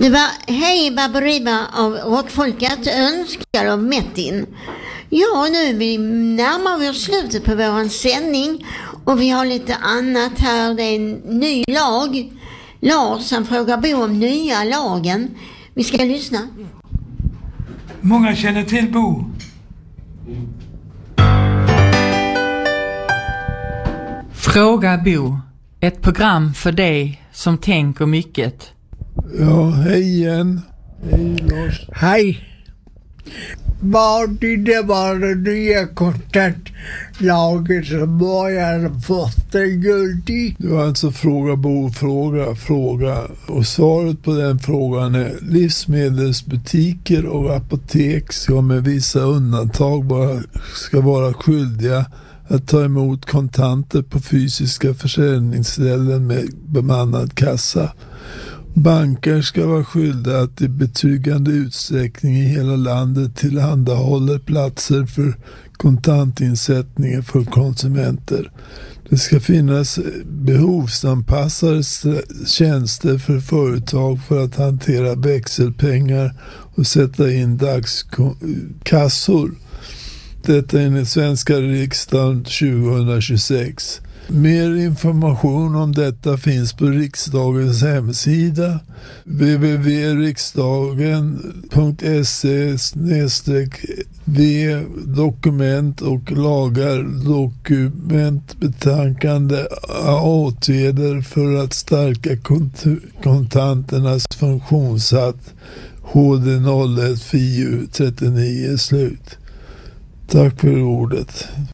Det var Hej Baberiba av rockfolket önskad av Metin. Ja, nu närmar vi oss slutet på vår sändning och vi har lite annat här. Det är en ny lag. Lars, han frågar Bo om nya lagen. Vi ska lyssna. Många känner till Bo. Fråga Bo. Ett program för dig som tänker mycket. Ja, hej igen. Hej Lars. Hej. Det var det nya kontaktlaget som började 1 juli. Du har alltså fråga Bo, fråga. Och svaret på den frågan är: livsmedelsbutiker och apotek ska med vissa undantag ska vara skyldiga att ta emot kontanter på fysiska försäljningsställen med bemannad kassa. Banker ska vara skyldiga att i betryggande utsträckning i hela landet tillhandahåller platser för kontantinsättningar för konsumenter. Det ska finnas behovsanpassade tjänster för företag för att hantera växelpengar och sätta in dagskassor. Detta är den svenska riksdagen 2026. Mer information om detta finns på riksdagens hemsida www.se/v-dokument och lagar dokumentbetänkande åtgärder för att stärka kontanternas funktionssätt HD01 FIU 39 slut. Tack för ordet.